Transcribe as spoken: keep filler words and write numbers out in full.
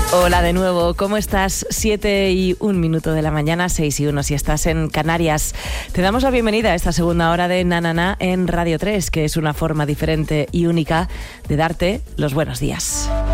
Hola de nuevo, ¿cómo estás? Siete y un minuto de la mañana, seis y uno si estás en Canarias. Te damos la bienvenida a esta segunda hora de Na Na Na en Radio tres, que es una forma diferente y única de darte los buenos días.